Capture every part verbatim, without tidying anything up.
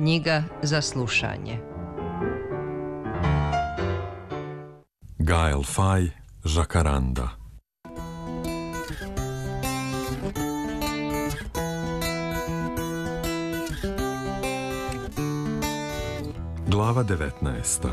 Knjiga za slušanje. Gael Fay, Žakaranda. Glava devetnaesta.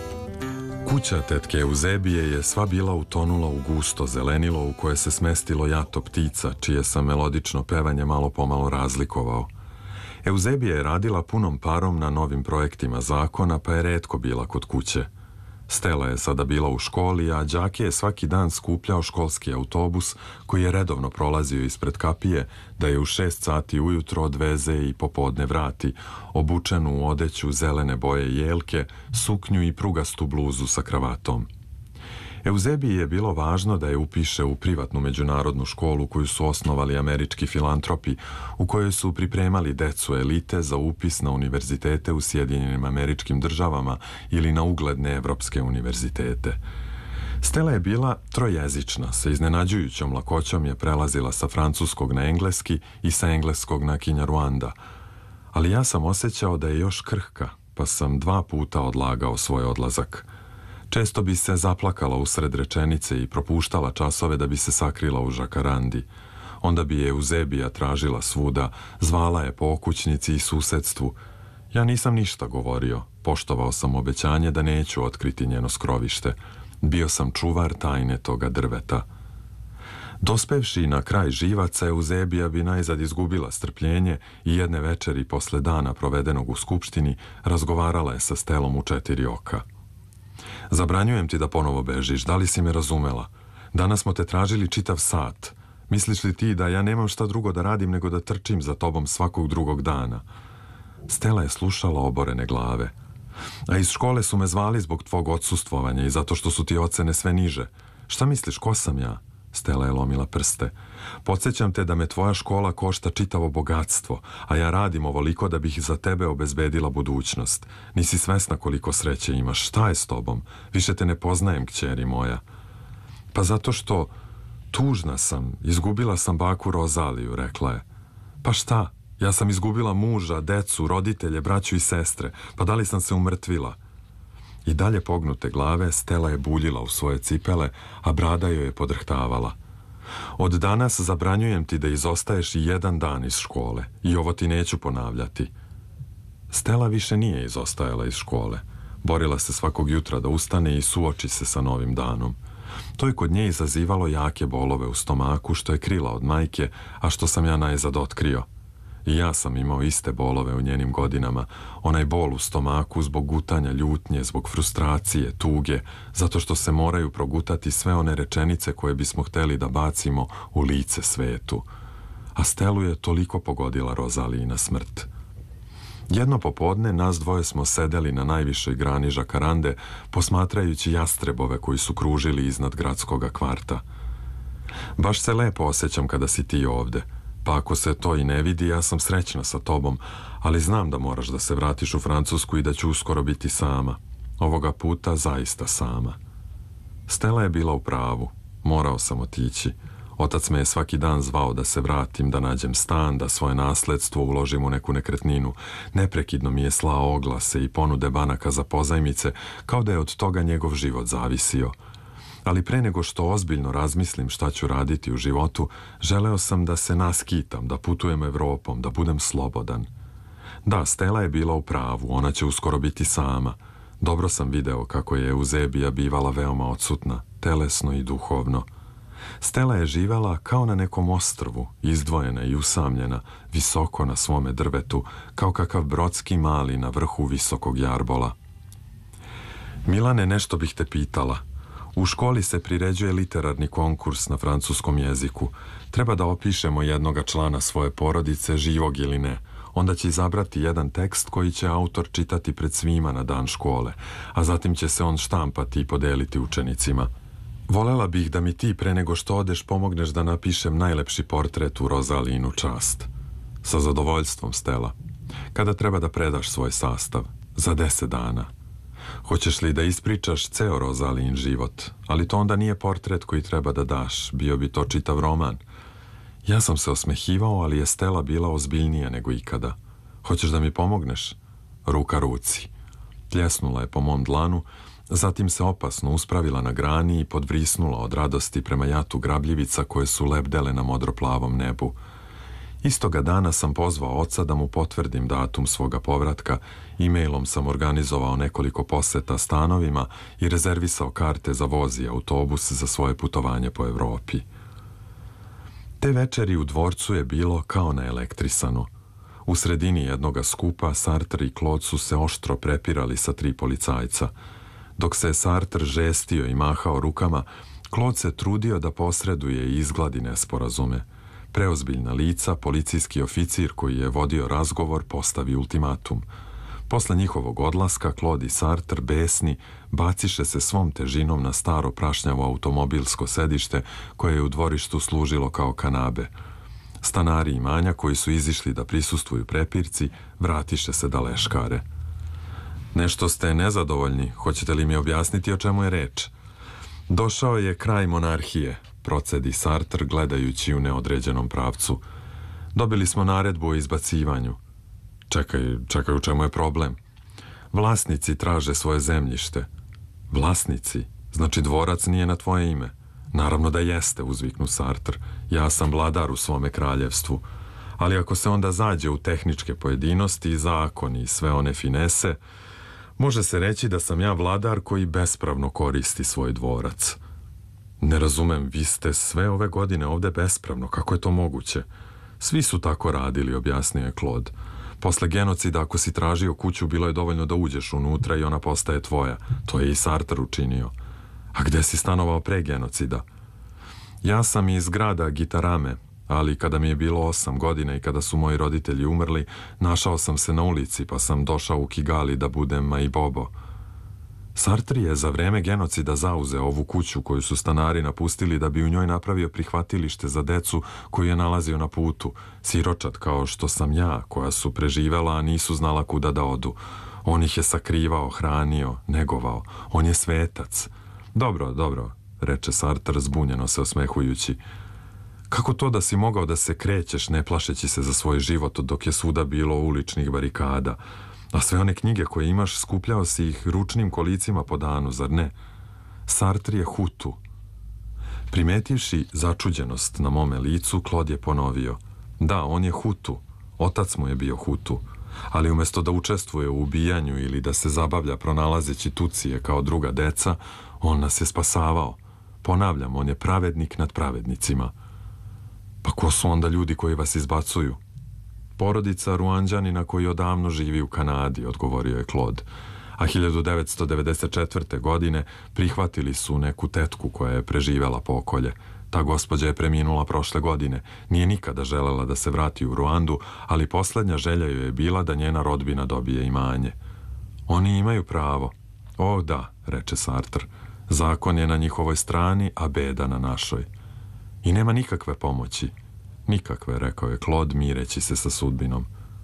Kuća tetke Euzebije je sva bila utonula u gusto zelenilo u koje se smestilo jato ptica, čije sam melodično pevanje malo pomalo razlikovao. Euzebija je radila punom parom na novim projektima zakona, pa je retko bila kod kuće. Stela je sada bila u školi, a đake je svaki dan skupljao školski autobus koji je redovno prolazio ispred kapije da je u šest sati ujutro odveze i popodne vrati, obučenu u odeću zelene boje jelke, suknju i prugastu bluzu sa kravatom. Euzebiji je bilo važno da je upiše u privatnu međunarodnu školu koju su osnovali američki filantropi, u kojoj su pripremali decu elite za upis na univerzitete u Sjedinjenim Američkim Državama ili na ugledne evropske univerzitete. Stela je bila trojezična, sa iznenađujućom lakoćom je prelazila sa francuskog na engleski i sa engleskog na kinjaruanda. Ali ja sam osjećao da je još krhka, pa sam dva puta odlagao svoj odlazak. Često bi se zaplakala usred rečenice i propuštala časove da bi se sakrila u Žakarandi. Onda bi je Euzebija tražila svuda, zvala je po okućnici i susedstvu. Ja nisam ništa govorio, poštovao sam obećanje da neću otkriti njeno skrovište. Bio sam čuvar tajne toga drveta. Dospevši na kraj živaca, Euzebija bi najzad izgubila strpljenje i jedne večeri posle dana provedenog u skupštini razgovarala je sa Stelom u četiri oka. Zabranjujem ti da ponovo bežiš, da li si me razumela? Danas smo te tražili čitav sat. Misliš li ti da ja nemam šta drugo da radim nego da trčim za tobom svakog drugog dana? Stela je slušala oborene glave. A iz škole su me zvali zbog tvog odsustvovanja i zato što su ti ocene sve niže. Šta misliš, ko sam ja? Stela je lomila prste. Podsjećam te da me tvoja škola košta čitavo bogatstvo, a ja radim ovoliko da bih za tebe obezbedila budućnost. Nisi svesna koliko sreće imaš. Šta je s tobom? Više te ne poznajem, kćeri moja. Pa zato što tužna sam, izgubila sam baku Rozaliju, rekla je. Pa šta? Ja sam izgubila muža, decu, roditelje, braću i sestre. Pa da li sam se umrtvila? I dalje pognute glave, Stela je buljila u svoje cipele, a brada joj je podrhtavala. Od danas zabranjujem ti da izostaješ i jedan dan iz škole i ovo ti neću ponavljati. Stela više nije izostajala iz škole. Borila se svakog jutra da ustane i suoči se sa novim danom. To je kod nje izazivalo jake bolove u stomaku, što je krila od majke, a što sam ja najzad otkrio. I ja sam imao iste bolove u njenim godinama, onaj bol u stomaku zbog gutanja ljutnje, zbog frustracije, tuge, zato što se moraju progutati sve one rečenice koje bismo hteli da bacimo u lice svetu. A Stelu je toliko pogodila Rozalijina smrt. Jedno popodne nas dvoje smo sedeli na najvišoj grani Žakarande, posmatrajući jastrebove koji su kružili iznad gradskoga kvarta. Baš se lepo osjećam kada si ti ovde. Pa ako se to i ne vidi, ja sam srećna sa tobom, ali znam da moraš da se vratiš u Francusku i da ću uskoro biti sama. Ovoga puta zaista sama. Stela je bila u pravu. Morao sam otići. Otac me je svaki dan zvao da se vratim, da nađem stan, da svoje nasledstvo uložim u neku nekretninu. Neprekidno mi je slao oglase i ponude banaka za pozajmice, kao da je od toga njegov život zavisio. Ali pre nego što ozbiljno razmislim šta ću raditi u životu, želeo sam da se naskitam, da putujem Evropom, da budem slobodan. Da, Stela je bila u pravu, ona će uskoro biti sama. Dobro sam video kako je Euzebija bivala veoma odsutna, telesno i duhovno. Stela je živela kao na nekom ostrvu, izdvojena i usamljena, visoko na svome drvetu, kao kakav brodski mali na vrhu visokog jarbola. Milane, nešto bih te pitala. U školi se priređuje literarni konkurs na francuskom jeziku. Treba da opišemo jednoga člana svoje porodice, živog ili ne. Onda će izabrati jedan tekst koji će autor čitati pred svima na dan škole, a zatim će se on štampati i podeliti učenicima. Volela bih da mi ti pre nego što odeš pomogneš da napišem najlepši portret u Rozalijinu čast. Sa zadovoljstvom, Stela. Kada treba da predaš svoj sastav? Za deset dana. Hoćeš li da ispričaš ceo Rozalijin život? Ali to onda nije portret koji treba da daš, bio bi to čitav roman. Ja sam se osmehivao, ali je Stela bila ozbiljnija nego ikada. Hoćeš da mi pomogneš? ruka ruci. Pljesnula je po mom dlanu, zatim se opasno uspravila na grani i podvrisnula od radosti prema jatu grabljivica koje su lebdele na modroplavom nebu. Istoga dana sam pozvao oca da mu potvrdim datum svoga povratka, e-mailom sam organizovao nekoliko poseta stanovima i rezervisao karte za voz i autobus za svoje putovanje po Evropi. Te večeri u dvorcu je bilo kao naelektrisano. U sredini jednoga skupa Sartre i Claude su se oštro prepirali sa tri policajca. Dok se Sartre žestio i mahao rukama, Claude se trudio da posreduje i izgladi nesporazume. Preozbiljna lica, policijski oficir koji je vodio razgovor postavi ultimatum. Posle njihovog odlaska, Claude i Sartre, besni, baciše se svom težinom na staro prašnjavo automobilsko sedište koje je u dvorištu služilo kao kanabe. Stanari imanja koji su izišli da prisustvuju prepirci, vratiše se da leškare. Nešto ste nezadovoljni, hoćete li mi objasniti o čemu je reč? Došao je kraj monarhije, procedi Sartre gledajući u neodređenom pravcu. Dobili smo naredbu o izbacivanju. Čekaj, čekaj, u čemu je problem? Vlasnici traže svoje zemljište. Vlasnici? Znači dvorac nije na tvoje ime? Naravno da jeste, uzviknu Sartre. Ja sam vladar u svome kraljevstvu. Ali ako se onda zađe u tehničke pojedinosti, zakoni i sve one finese, može se reći da sam ja vladar koji bespravno koristi svoj dvorac. Ne razumem, vi ste sve ove godine ovde bespravno, kako je to moguće? Svi su tako radili, objasnio je Claude. Posle genocida, ako si tražio kuću, bilo je dovoljno da uđeš unutra i ona postaje tvoja. To je i Sartre učinio. A gde si stanovao pre genocida? Ja sam iz grada Gitarame, ali kada mi je bilo osam godina i kada su moji roditelji umrli, našao sam se na ulici, pa sam došao u Kigali da budem Maibobo. Sartre je za vreme genocida zauzeo ovu kuću koju su stanari napustili da bi u njoj napravio prihvatilište za decu koju je nalazio na putu, siročad kao što sam ja, koja su preživela, a nisu znala kuda da odu. On ih je sakrivao, hranio, negovao. On je svetac. Dobro, dobro, reče Sartre zbunjeno se osmehujući. Kako to da si mogao da se krećeš ne plašeći se za svoj život dok je svuda bilo uličnih barikada? A sve one knjige koje imaš skupljao si ih ručnim kolicima po danu, zar ne? Sartre je Hutu. Primetivši začuđenost na mome licu, Claude je ponovio. Da, on je Hutu. Otac mu je bio Hutu. Ali umjesto da učestvuje u ubijanju ili da se zabavlja pronalazeći tucije kao druga deca, on nas je spasavao. Ponavljam, on je pravednik nad pravednicima. Pa ko su onda ljudi koji vas izbacuju? Porodica Ruanđanina koji odavno živi u Kanadi, odgovorio je Claude. A hiljadu devetsto devedeset četvrte. godine prihvatili su neku tetku koja je preživela pokolje. Ta gospođa je preminula prošle godine. Nije nikada želela da se vrati u Ruandu, ali poslednja želja joj je bila da njena rodbina dobije imanje. Oni imaju pravo. O da, reče Sartre. Zakon je na njihovoj strani, a beda na našoj. I nema nikakve pomoći. Nikakve, rekao je Claude, mireći se sa sudbinom.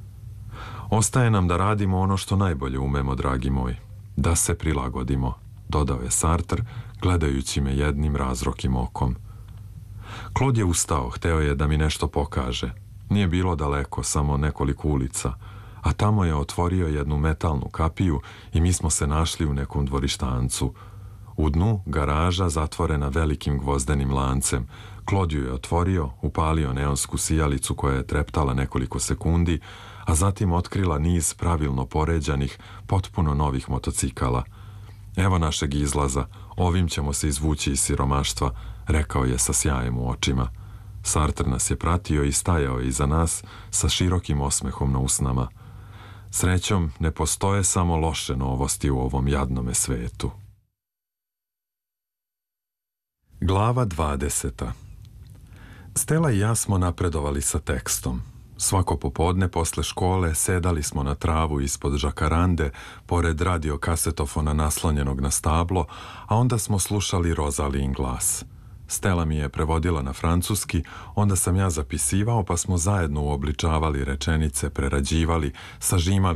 Ostaje nam da radimo ono što najbolje umemo, dragi moj. Da se prilagodimo, dodao je Sartre, gledajući me jednim razrokim okom. Claude je ustao, hteo je da mi nešto pokaže. Nije bilo daleko, samo nekoliko ulica, a tamo je otvorio jednu metalnu kapiju i mi smo se našli u nekom dvorištancu. U dnu garaža zatvorena velikim gvozdenim lancem. Claude ju je otvorio, upalio neonsku sijalicu koja je treptala nekoliko sekundi, a zatim otkrila niz pravilno poređanih, potpuno novih motocikala. Evo našeg izlaza, ovim ćemo se izvući iz siromaštva, rekao je sa sjajem u očima. Sartre nas je pratio i stajao je iza nas sa širokim osmehom na usnama. Srećom, ne postoje samo loše novosti u ovom jadnome svetu. Glava dvadeseta. Stella i ja smo napredovali sa tekstom. Svako popodne posle škole sedali smo na travu ispod žakarande, pored radiokasetofona naslonjenog na stablo, a onda smo slušali Rosalin glas. Stella mi je prevodila na francuski, onda sam ja zapisivao, pa smo zajedno uobličavali rečenice, prerađivali, sažimali